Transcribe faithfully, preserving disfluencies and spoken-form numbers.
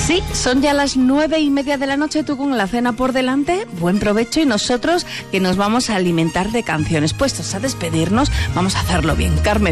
Sí, son ya las nueve y media de la noche, tú con la cena por delante, buen provecho, y nosotros que nos vamos a alimentar de canciones. Puestos a despedirnos, vamos a hacerlo bien. Carmel.